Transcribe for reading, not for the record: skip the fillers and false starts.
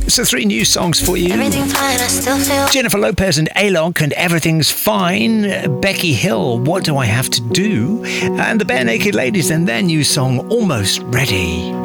So 3 new songs for you. Everything fine, I still feel. Jennifer Lopez and Alok and Everything's Fine. Becky Hill, What Do I Have to Do? And the Bare Naked Ladies and their new song, Almost Ready.